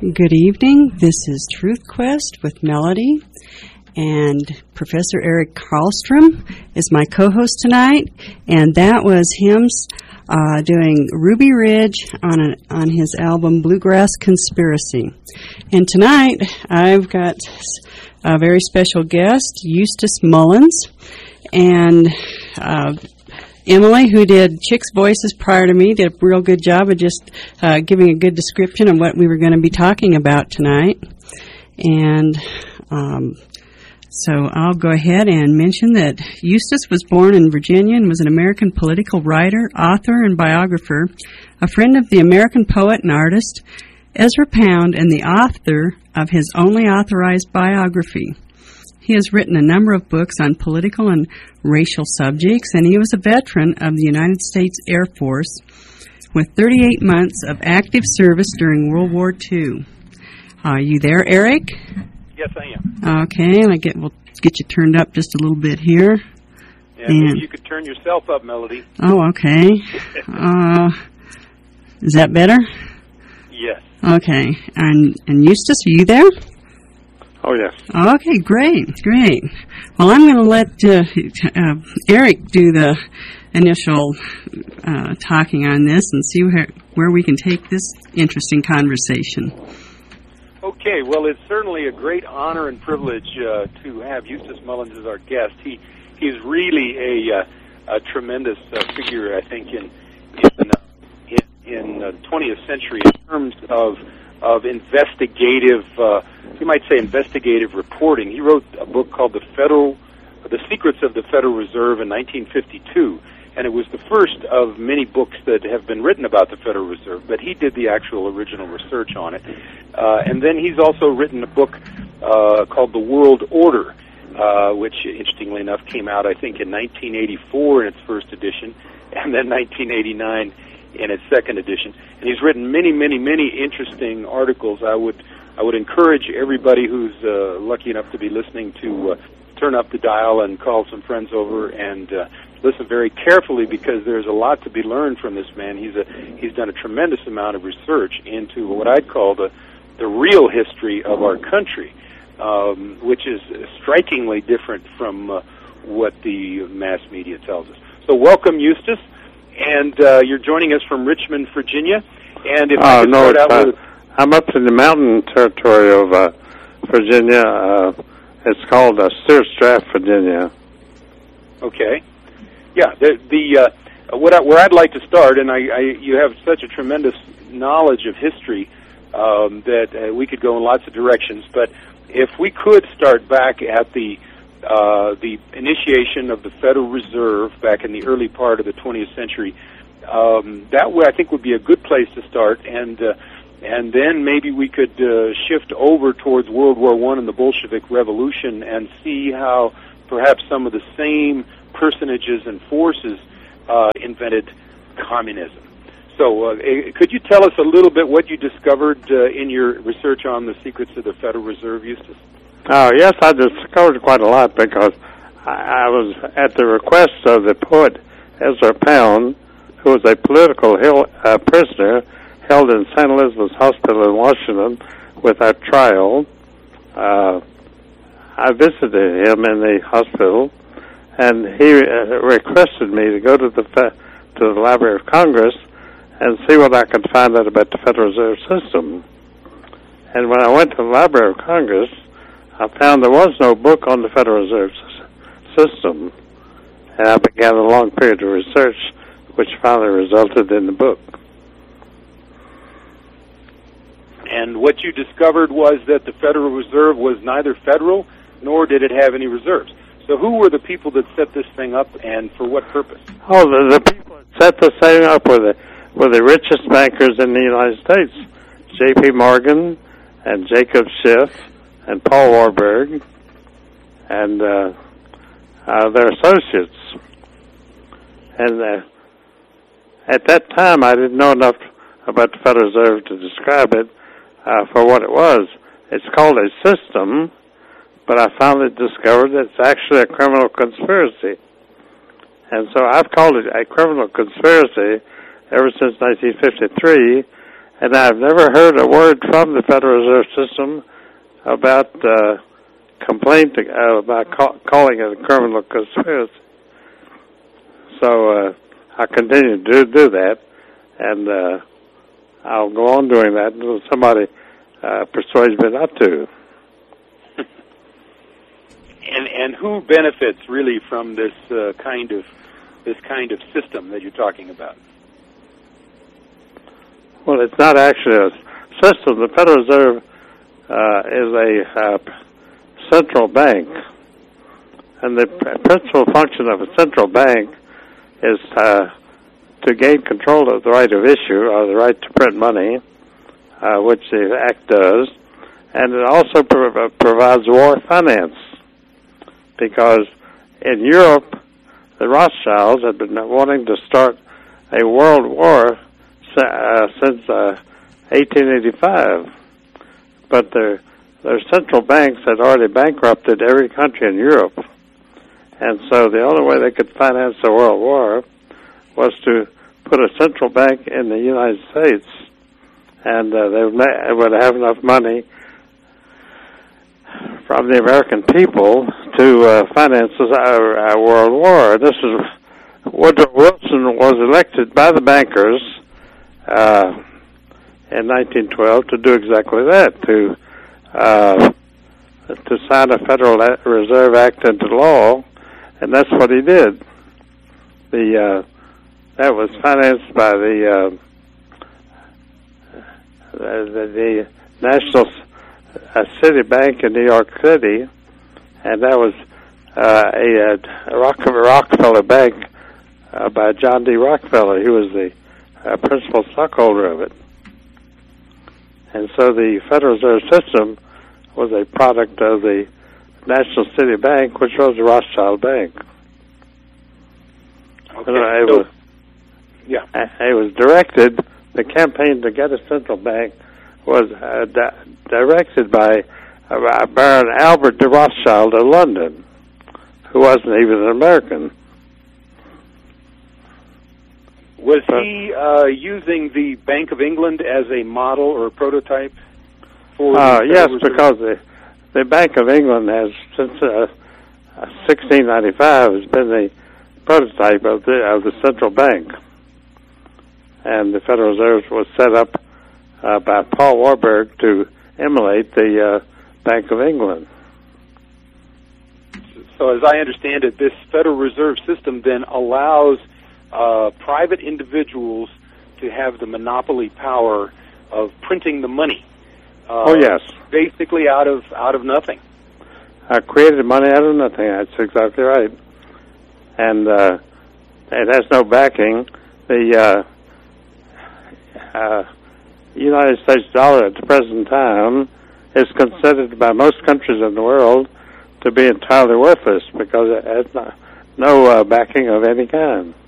Good evening. This is Truth Quest with Melody, and Professor Eric Karlstrom is my co-host tonight, and that was him doing Ruby Ridge on his album Bluegrass Conspiracy. And tonight I've got a very special guest, Eustace Mullins, and Emily, who did Chick's voices prior to me, did a real good job of just giving a good description of what we were going to be talking about tonight. And so I'll go ahead and mention that Eustace was born in Virginia and was an American political writer, author, and biographer, a friend of the American poet and artist Ezra Pound, and the author of his only authorized biography. He has written a number of books on political and racial subjects, and he was a veteran of the United States Air Force with 38 months of active service during World War II. Are you there, Eric? Yes, I am. Okay, we'll get you turned up just a little bit here. Yeah, maybe you could turn yourself up, Melody. Oh, okay. Is that better? Yes. Okay, and Eustace, are you there? Oh, yes. Okay, great. Well, I'm going to let Eric do the initial talking on this and see where we can take this interesting conversation. Okay, well, it's certainly a great honor and privilege to have Eustace Mullins as our guest. He's really a tremendous figure, I think, in the 20th century in terms of investigative, you might say investigative reporting. He wrote a book called The Secrets of the Federal Reserve in 1952, and it was the first of many books that have been written about the Federal Reserve, but he did the actual original research on it. And then he's also written a book called The World Order, which, interestingly enough, came out, I think, in 1984 in its first edition, and then 1989 in its second edition. And he's written many interesting articles. I would encourage everybody who's lucky enough to be listening to turn up the dial and call some friends over and listen very carefully, because there's a lot to be learned from this man. He's done a tremendous amount of research into what I'd call the real history of our country, which is strikingly different from what the mass media tells us. So welcome, Eustace. And you're joining us from Richmond, Virginia. And if I could start out with... I'm up in the mountain territory of Virginia. It's called Steerstraft, Virginia. Okay. Yeah. Where I'd like to start, and you have such a tremendous knowledge of history that we could go in lots of directions. But if we could start back at the initiation of the Federal Reserve back in the early part of the 20th century, that way I think would be a good place to start, and then maybe we could shift over towards World War I and the Bolshevik Revolution and see how perhaps some of the same personages and forces invented communism. So could you tell us a little bit what you discovered in your research on the secrets of the Federal Reserve, Eustace? Oh, yes, I discovered quite a lot, because I was at the request of the poet Ezra Pound, who was a political prisoner held in St. Elizabeth's Hospital in Washington without trial. I visited him in the hospital, and he requested me to go to the Library of Congress and see what I could find out about the Federal Reserve System. And when I went to the Library of Congress, I found there was no book on the Federal Reserve System, and I began a long period of research, which finally resulted in the book. And what you discovered was that the Federal Reserve was neither federal, nor did it have any reserves. So who were the people that set this thing up, and for what purpose? Oh, the people that set this thing up were the richest bankers in the United States, J.P. Morgan and Jacob Schiff and Paul Warburg and their associates. And at that time, I didn't know enough about the Federal Reserve to describe it for what it was. It's called a system, but I finally discovered that it's actually a criminal conspiracy. And so I've called it a criminal conspiracy ever since 1953, And I've never heard a word from the Federal Reserve System about complaint about calling it a criminal conspiracy. So I continue to do that, and I'll go on doing that until somebody persuades me not to. And who benefits really from this kind of system that you're talking about? Well, it's not actually a system. The Federal Reserve is a central bank, and the principal function of a central bank is to gain control of the right of issue, or the right to print money, which the Act does, and it also provides war finance, because in Europe, the Rothschilds had been wanting to start a world war since 1885, but their central banks had already bankrupted every country in Europe, and so the only way they could finance a world war was to put a central bank in the United States, and they would have enough money from the American people to finance our world war. This is Woodrow Wilson was elected by the bankers in 1912 to do exactly that, to sign a Federal Reserve Act into law, and that's what he did. That was financed by the National City Bank in New York City, and that was a Rockefeller Bank by John D. Rockefeller. He was the principal stockholder of it. And so the Federal Reserve System was a product of the National City Bank, which was the Rothschild Bank. Okay. It was directed, the campaign to get a central bank was directed by Baron Albert de Rothschild of London, who wasn't even an American. Was he using the Bank of England as a model or a prototype for yes, because the Bank of England has, since 1695, has been the prototype of the central bank. And the Federal Reserve was set up by Paul Warburg to emulate the Bank of England. So as I understand it, this Federal Reserve System then allows private individuals to have the monopoly power of printing the money. Oh yes, basically out of nothing. Created money out of nothing. That's exactly right. And it has no backing. The United States dollar at the present time is considered by most countries in the world to be entirely worthless because it has no backing of any kind.